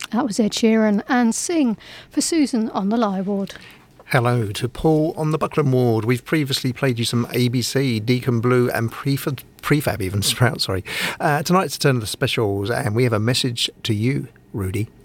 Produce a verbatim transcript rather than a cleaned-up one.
That was Ed Sheeran and Sing for Susan on the Lie Ward. Hello to Paul on the Buckland Ward. We've previously played you some A B C, Deacon Blue and Prefab, prefab even, Sprout, sorry. Uh, tonight's a turn of the specials and we have a message to you, Rudy.